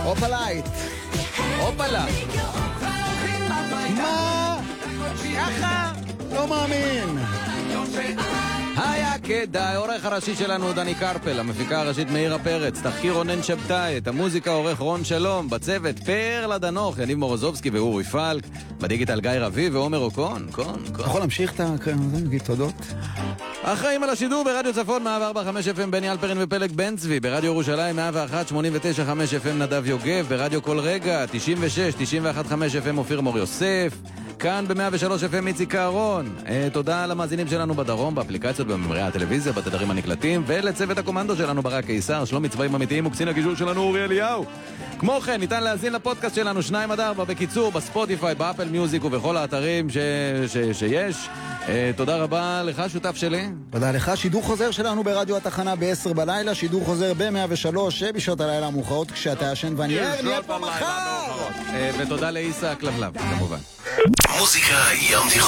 אופלייט. אופלה. מה? ככה? לא מאמין. היה כדאי, עורך הראשי שלנו דני קרפל, המפיקה הראשית מאירה פרץ, תחקיר רונן שבתאי, את המוזיקה עורך רון שלום, בצוות פרלה דנוך, יניב מורוזובסקי ואורי פלק, בדיגיטל גיא רביב ועומר אוקון, קון. אתה יכול להמשיך את זה, נגיד תודות. אחראים על השידור ברדיו צפון 104.5 FM בני אלפרין ופלג בן צבי, ברדיו ירושלים 101.89 FM נדב יוגב, ברדיו כל רגע 96.91.5 FM אופיר מור יוסף, כאן ב-103 FM איציק אהרון. תודה למאזינים שלנו בדרום, באפליקציות, בממרי הטלוויזיה, בתדרים הנקלטים, ולצוות הקומנדו שלנו ברק קיסר, שלומי צבעים אמיתיים וקצין הגישור שלנו אורי אליהו. כמו כן, ניתן להזין לפודקאסט שלנו 2-4 בקיצור, בספוטיפיי, באפל מיוזיק ובכל האתרים שיש. תודה רבה לך, שותף שלי. תודה לך. שידור חוזר שלנו ברדיו התחנה ב-10 בלילה, שידור חוזר ב-103 בשעות הלילה המאוחרות כשאתה ישן ואני ער, נהיה פה מחר. ותודה לאיסה הכלבלב, כמובן. מוזיקה ים תיכון.